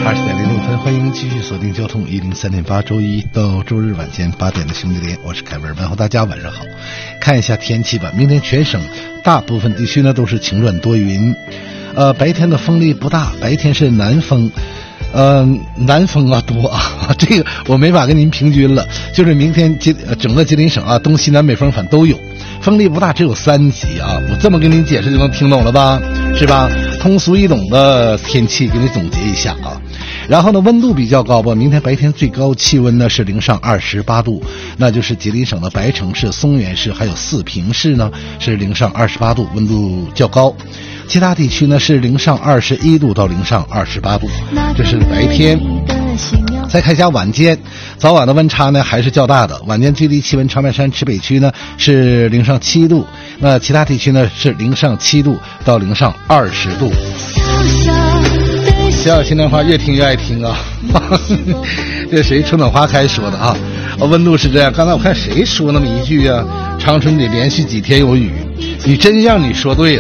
20:05，欢迎继续锁定交通103.8，周一到周日晚间8点的兄弟连，我是凯文，问候大家晚上好。看一下天气吧，明天全省大部分地区呢都是晴转多云，白天的风力不大，白天是南风。南风啊多啊，这个我没法跟您平均了，就是明天整个吉林省啊，东西南北风反都有，风力不大，只有3级啊，我这么跟您解释就能听懂了吧，是吧？通俗易懂的天气给你总结一下啊。然后呢，温度比较高吧，明天白天最高气温呢是零上28度，那就是吉林省的白城市、松原市还有四平市呢是零上28度，温度较高。其他地区呢是零上21度到零上28度，这是白天。再看一下晚间，早晚的温差呢还是较大的。晚间最低气温，长白山池北区呢是零上7度，那其他地区呢是零上7度到零上20度。小小新年话越听越爱听啊！这谁春暖花开说的啊？温度是这样。刚才我看谁说那么一句啊？长春得连续几天有雨，你真让你说对了。